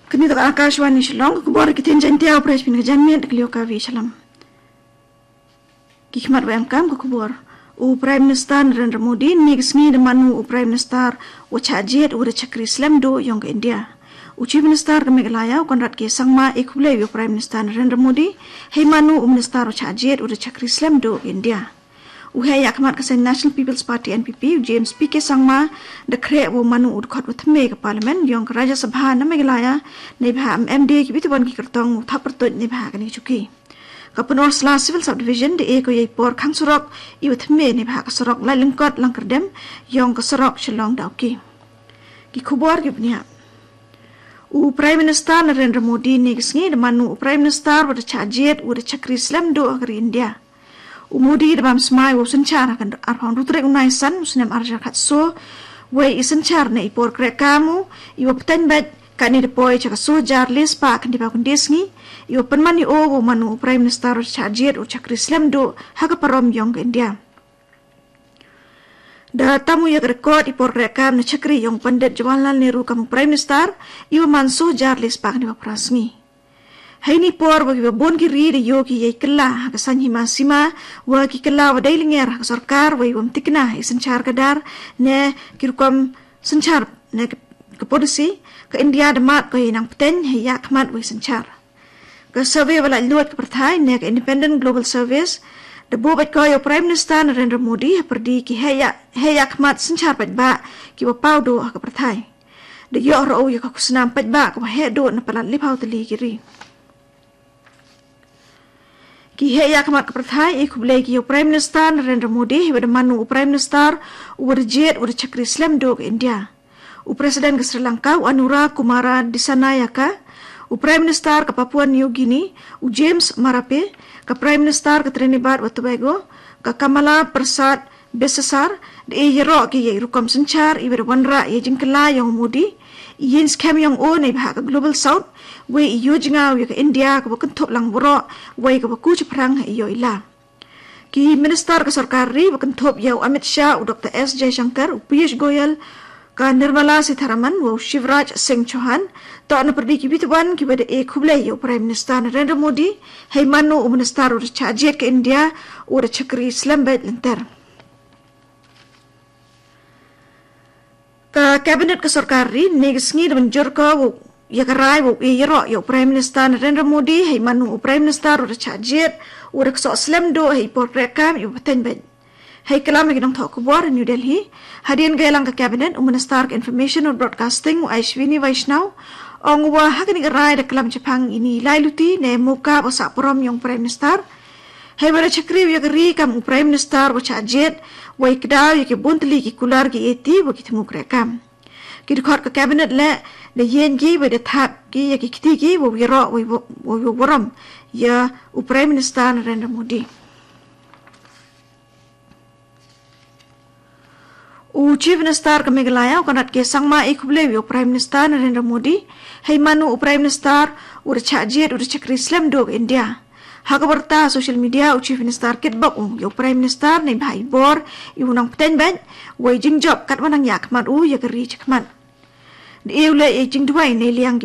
Kini tak Akashwani Shillong kubor kitin jantia operas pin janmian kliyo ka vi shalam. Kikmat welcome ko kubor. Prime Minister Narendra Modi nigsni de manu Prime Minister wachajet ura chakri Islam do yong ke India. Chief Minister ke Meghalaya konrat ke sangma ekule Prime Minister Narendra Modi hei manu Minister wachajet ura chakri Islam do India. Uhaya kamat kasen National People's Party NPP James PK sangma de kre wo manu udkhot wathme ke parliament yong Raja Sabha na Meghalaya nei bha MD ki bitwan ki kertong thappertot nei bha kani chuki. Kapunor sla civil subdivision de eko yei por khangsurok I wathme nei bha kasorok lai lengkot langkerdem yong kasorok Shillong dauki. Ki khubor ki bnia. Prime Minister Narendra Modi nigsngi de manu Prime Minister wa chajet wa chakri Islam do agri India. Modi dalam semai wasan cara kan arpang rutre unai san usnam arja khatso wei isen char na ipor krek kamu iwa peten bet kani depoi chaka so jarlis pa kan dipa kundisngi iwa penmani o manu Prime Minister chajet o chakri Islam do haga parom yong India. Da tamu ya rekod ipor krek kam na chakri yong Pandit Jawaharlal Nehru kamu Prime Minister iwa manso jarlis pa kan dipa prasmi. Hai ni por bagi babon ki ri de yo ki yei kella ka sanhi masima wa ki kella wa dai linger ka sarkar wa yum tikna isen char kadar ne kirukom senchar ne ke polisi ke India demat ko inang peten he ya khmat wa isen char ka survey wala luat ke perthai ne ke Independent Global Service de bo bat ko yo Prime Minister Narendra Modi perdi ki he ya khmat senchar pat ba ki wa pau do ka perthai de yo ro yo ka kusnam pat ba ka he do na palat lipau tali kiri ki heya kamat keperthai ikublai ki Prime Minister Narendra Modi wada manu Prime Minister urjet ur chakri Islam do India. Presiden ke Sri Lanka Anura Kumara Dissanayaka, Prime Minister ke Papua New Guinea James Marape, ke Prime Minister ke Trinidad and Tobago, ke Kamala Persad Besasar, de yero ki ye rukom senchar I wada wanra ye jingkela yang Modi, yin scam yang o nei bha Global South wei iyo jinga wi ka India ka bukan top lang buro wei ka ku chiprang iyo ila ki minister ka sarkar ri bukan top yau Amit Shah Dr S Jaishankar Piyush Goyal ka Nirmala Sitharaman wa Shivraj Singh Chauhan to na perdi ki bitwan ki bade e khuble yo Prime Minister Narendra Modi hei manu minister ur chajet ka India ur chakri Islam bait lenter ka cabinet ka sarkar ri negisngi de menjur ka ya karai wo yero yo Prime Minister Narendra Modi hei manu Prime Minister ur chajet ur so Islam do hei por rekam yo paten bet hei kalam ki dong thok bor New Delhi hadin gelang ka cabinet Minister ka Information and Broadcasting Aishwini Vaishnaw ong wa hakani karai de kalam Jepang ini lailuti ne muka bosa prom yong Prime Minister hei wala chakri ya kari kam Prime Minister ur chajet wai kdaw ki buntli ki kular ki eti wo ki tmu krekam ki record ka cabinet le de yen gi we de thap ki ya ki kiti gi wo yero wo woram ya Prime Minister Narendra Modi Chief Minister ka Meghalaya konat ke sangma ikuble yo Prime Minister Narendra Modi hei manu Prime Minister ur chajet ur chakri Islam do India Hakabarta social media Chief Minister kitbak yo Prime Minister nei bhai bor iunang pten ben wai jing job kat wanang yak mat ya kari chakmat de eule e jing duai nei liang